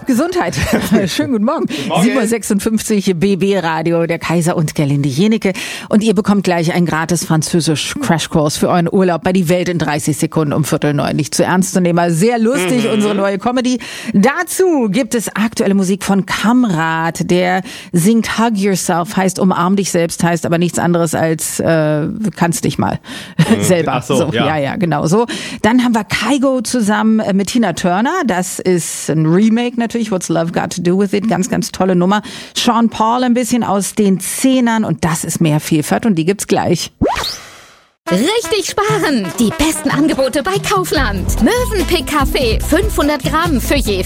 Gesundheit. Schönen guten Morgen. 7.56 Uhr BB Radio, der Kaiser und Gerlinde Jenecke. Und ihr bekommt gleich einen gratis Französisch-Crashkurs für euren Urlaub bei Die Welt in 30 Sekunden um 8:45. Nicht zu ernst zu nehmen, aber sehr lustig, unsere neue Comedy. Dazu gibt es aktuelle Musik von Kamrat, der singt Hug Yourself, heißt umarm dich selbst, heißt aber nichts anderes als kannst dich mal selber. Ach so, ja, genau so. Dann haben wir Kygo zusammen mit Tina Turner. Das ist ein Remake natürlich. What's Love Got to Do with It? Ganz, ganz tolle Nummer. Sean Paul ein bisschen aus den Zehnern und das ist mehr Vielfalt und die gibt's gleich. Richtig sparen! Die besten Angebote bei Kaufland. Mövenpick Kaffee 500 Gramm für je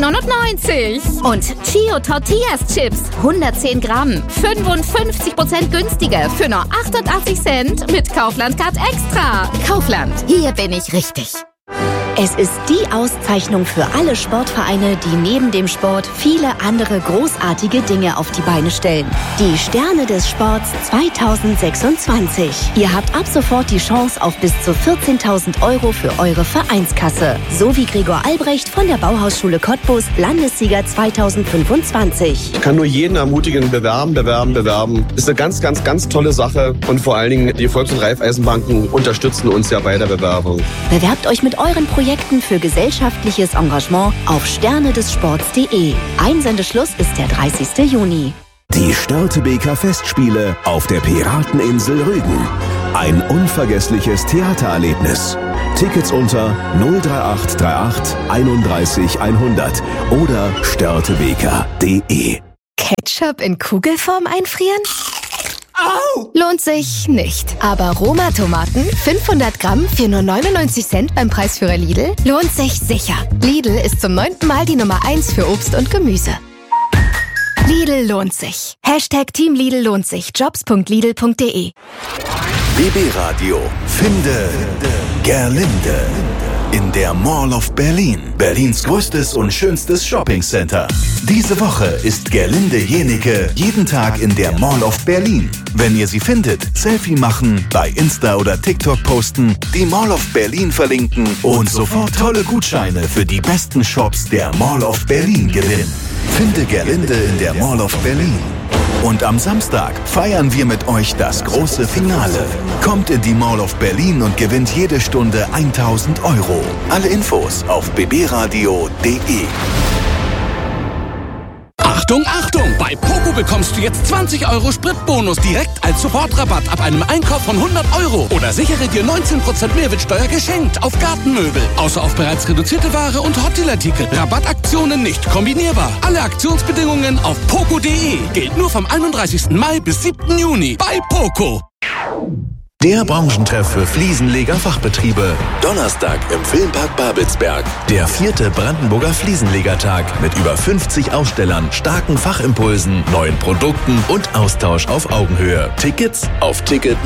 5,99. Und Chio Tortillas Chips 110 Gramm 55% günstiger für nur 88 Cent mit Kaufland Card Extra. Kaufland, hier bin ich richtig. Es ist die Auszeichnung für alle Sportvereine, die neben dem Sport viele andere großartige Dinge auf die Beine stellen. Die Sterne des Sports 2026. Ihr habt ab sofort die Chance auf bis zu 14.000 Euro für eure Vereinskasse. So wie Gregor Albrecht von der Bauhausschule Cottbus, Landessieger 2025. Ich kann nur jeden ermutigen, bewerben. Ist eine ganz, ganz, ganz tolle Sache. Und vor allen Dingen, die Volks- und Raiffeisenbanken unterstützen uns ja bei der Bewerbung. Bewerbt euch mit euren Projekten für gesellschaftliches Engagement auf sternedessports.de. Einsendeschluss ist der 30. Juni. Die Störtebeker Festspiele auf der Pirateninsel Rügen. Ein unvergessliches Theatererlebnis. Tickets unter 03838 31 100 oder störtebeker.de. Ketchup in Kugelform einfrieren? Au! Lohnt sich nicht. Aber Roma-Tomaten, 500 Gramm für nur 99 Cent beim Preisführer Lidl, lohnt sich sicher. Lidl ist zum 9. Mal die Nummer 1 für Obst und Gemüse. Lidl lohnt sich. Hashtag Team Lidl lohnt sich. Jobs.lidl.de. BB Radio. Finde Gerlinde. In der Mall of Berlin. Berlins größtes und schönstes Shoppingcenter. Diese Woche ist Gerlinde Jenecke jeden Tag in der Mall of Berlin. Wenn ihr sie findet, Selfie machen, bei Insta oder TikTok posten, die Mall of Berlin verlinken und sofort tolle Gutscheine für die besten Shops der Mall of Berlin gewinnen. Finde Gerlinde in der Mall of Berlin. Und am Samstag feiern wir mit euch das große Finale. Kommt in die Mall of Berlin und gewinnt jede Stunde 1.000 Euro. Alle Infos auf bbradio.de. Achtung, Achtung! Bei Poco bekommst du jetzt 20 Euro Spritbonus direkt als Sofortrabatt ab einem Einkauf von 100 Euro. Oder sichere dir 19% Mehrwertsteuer geschenkt auf Gartenmöbel. Außer auf bereits reduzierte Ware und Hottelartikel. Rabattaktionen nicht kombinierbar. Alle Aktionsbedingungen auf poco.de. Gilt nur vom 31. Mai bis 7. Juni bei Poco. Der Branchentreff für Fliesenleger-Fachbetriebe. Donnerstag im Filmpark Babelsberg. Der 4. Brandenburger Fliesenlegertag mit über 50 Ausstellern, starken Fachimpulsen, neuen Produkten und Austausch auf Augenhöhe. Tickets auf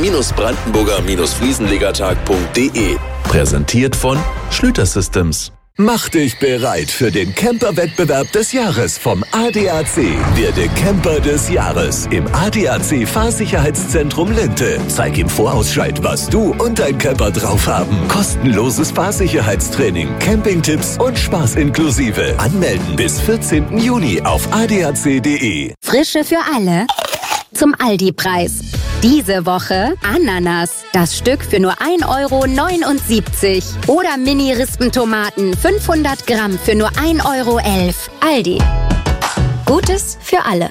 ticket-brandenburger-fliesenlegertag.de. Präsentiert von Schlüter Systems. Mach dich bereit für den Camper-Wettbewerb des Jahres vom ADAC. Werde Camper des Jahres im ADAC Fahrsicherheitszentrum Linte. Zeig im Vorausscheid, was du und dein Camper drauf haben. Kostenloses Fahrsicherheitstraining, Campingtipps und Spaß inklusive. Anmelden bis 14. Juni auf adac.de. Frische für alle zum Aldi-Preis. Diese Woche Ananas, das Stück für nur 1,79 Euro. Oder Mini-Rispentomaten, 500 Gramm für nur 1,11 Euro. Aldi. Gutes für alle.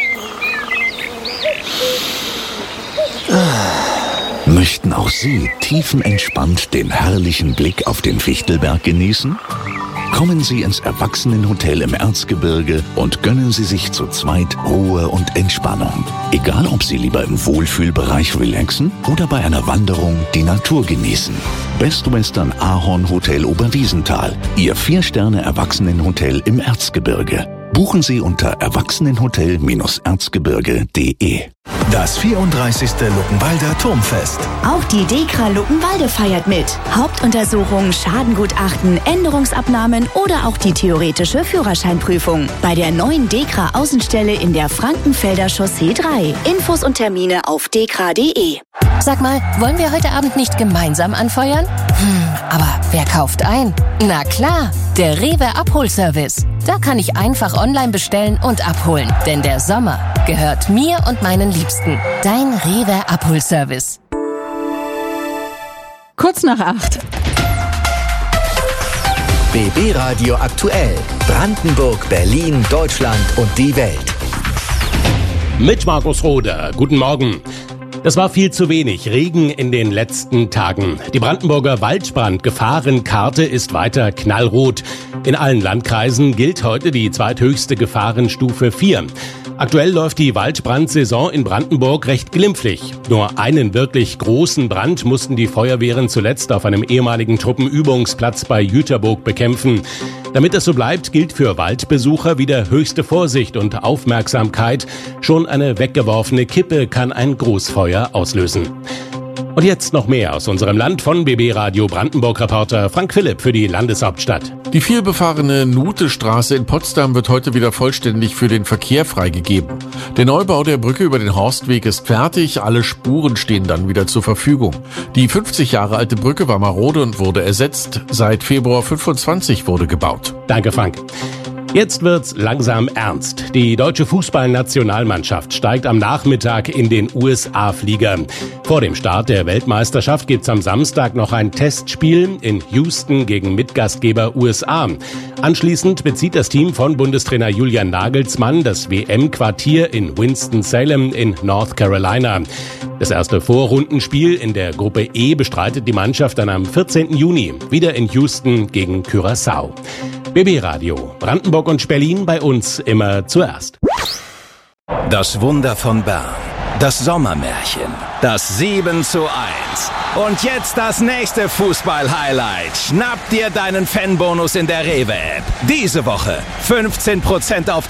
Möchten auch Sie tiefenentspannt den herrlichen Blick auf den Fichtelberg genießen? Kommen Sie ins Erwachsenenhotel im Erzgebirge und gönnen Sie sich zu zweit Ruhe und Entspannung. Egal, ob Sie lieber im Wohlfühlbereich relaxen oder bei einer Wanderung die Natur genießen. Best Western Ahorn Hotel Oberwiesenthal, Ihr 4-Sterne-Erwachsenenhotel im Erzgebirge. Buchen Sie unter erwachsenenhotel-erzgebirge.de. Das 34. Luckenwalder Turmfest. Auch die DEKRA Luckenwalde feiert mit. Hauptuntersuchungen, Schadengutachten, Änderungsabnahmen oder auch die theoretische Führerscheinprüfung. Bei der neuen DEKRA Außenstelle in der Frankenfelder Chaussee 3. Infos und Termine auf dekra.de. Sag mal, wollen wir heute Abend nicht gemeinsam anfeuern? Aber wer kauft ein? Na klar, der Rewe Abholservice. Da kann ich einfach online bestellen und abholen. Denn der Sommer gehört mir und meinen Liebsten. Dein Rewe Abholservice. Kurz nach 8. BB Radio aktuell. Brandenburg, Berlin, Deutschland und die Welt. Mit Markus Roder. Guten Morgen. Das war viel zu wenig Regen in den letzten Tagen. Die Brandenburger Waldbrandgefahrenkarte ist weiter knallrot. In allen Landkreisen gilt heute die zweithöchste Gefahrenstufe 4. Aktuell läuft die Waldbrandsaison in Brandenburg recht glimpflich. Nur einen wirklich großen Brand mussten die Feuerwehren zuletzt auf einem ehemaligen Truppenübungsplatz bei Jüterburg bekämpfen. Damit es so bleibt, gilt für Waldbesucher wieder höchste Vorsicht und Aufmerksamkeit. Schon eine weggeworfene Kippe kann ein Großfeuer auslösen. Und jetzt noch mehr aus unserem Land von BB Radio Brandenburg-Reporter Frank Philipp für die Landeshauptstadt. Die vielbefahrene Nutestraße in Potsdam wird heute wieder vollständig für den Verkehr freigegeben. Der Neubau der Brücke über den Horstweg ist fertig, alle Spuren stehen dann wieder zur Verfügung. Die 50 Jahre alte Brücke war marode und wurde ersetzt. Seit Februar 25 wurde gebaut. Danke, Frank. Jetzt wird's langsam ernst. Die deutsche Fußballnationalmannschaft steigt am Nachmittag in den USA-Flieger. Vor dem Start der Weltmeisterschaft gibt's am Samstag noch ein Testspiel in Houston gegen Mitgastgeber USA. Anschließend bezieht das Team von Bundestrainer Julian Nagelsmann das WM-Quartier in Winston-Salem in North Carolina. Das erste Vorrundenspiel in der Gruppe E bestreitet die Mannschaft dann am 14. Juni wieder in Houston gegen Curaçao. BB Radio, Brandenburg und Berlin, bei uns immer zuerst. Das Wunder von Bern. Das Sommermärchen. Das 7:1. Und jetzt das nächste Fußball-Highlight. Schnapp dir deinen Fanbonus in der Rewe-App. Diese Woche 15% auf